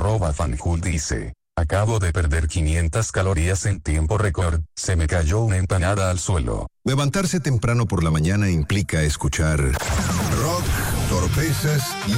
@fanhood dice: acabo de perder 500 calorías en tiempo récord, se me cayó una empanada al suelo. Levantarse temprano por la mañana implica escuchar rock, torpezas y